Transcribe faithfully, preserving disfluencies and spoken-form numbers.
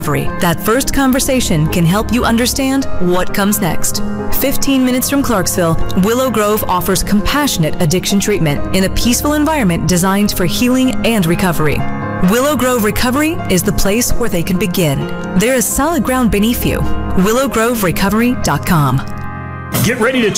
That first conversation can help you understand what comes next. fifteen minutes from Clarksville, Willow Grove offers compassionate addiction treatment in a peaceful environment designed for healing and recovery. Willow Grove Recovery is the place where they can begin. There is solid ground beneath you. willow grove recovery dot com. Get ready to